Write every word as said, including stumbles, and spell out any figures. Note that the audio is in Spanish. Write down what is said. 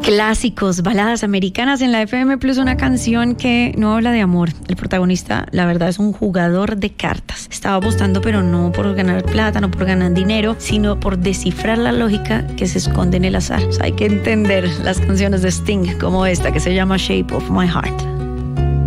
Clásicos, baladas americanas en la F M Plus, una canción que no habla de amor. El protagonista, la verdad, es un jugador de cartas. Estaba apostando, pero no por ganar plata, no por ganar dinero, sino por descifrar la lógica que se esconde en el azar. O sea, hay que entender las canciones de Sting como esta, que se llama Shape of My Heart.